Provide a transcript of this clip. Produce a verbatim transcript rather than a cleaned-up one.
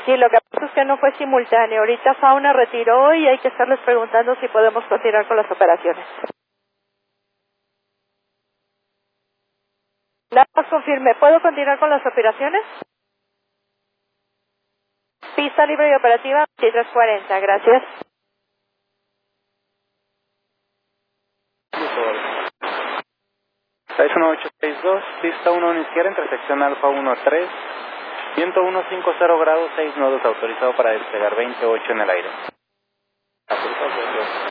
Sí, lo que pasa es que no fue simultáneo. Ahorita Fauna retiró y hay que estarles preguntando si podemos continuar con las operaciones. Nada más confirme, ¿puedo continuar con las operaciones? Pista libre y operativa veintitrés cuarenta, gracias. seis uno ocho seis dos, pista uno a una izquierda, intersección Alfa uno tres, viento uno cincuenta grados, seis nodos, autorizado para despegar veintiocho en el aire. Autorizado.